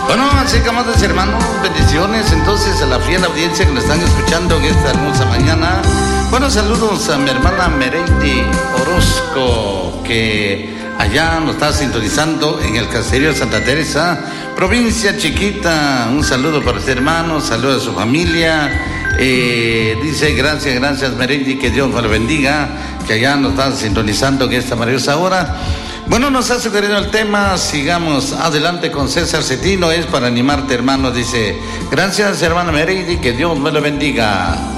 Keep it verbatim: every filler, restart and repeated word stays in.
Bueno, así que amados hermanos, bendiciones entonces a la fiel audiencia que nos están escuchando en esta hermosa mañana. Bueno, saludos a mi hermana Mereidi Orozco, que allá nos está sintonizando en el caserío de Santa Teresa, provincia chiquita. Un saludo para este hermano, saludo a su familia. Eh, dice gracias, gracias Mereidi, que Dios me lo bendiga, que allá nos está sintonizando en esta maravillosa hora. Bueno, nos ha sugerido el tema, sigamos adelante con César Cetino, es para animarte hermano, dice, gracias hermano Mereidi, que Dios me lo bendiga.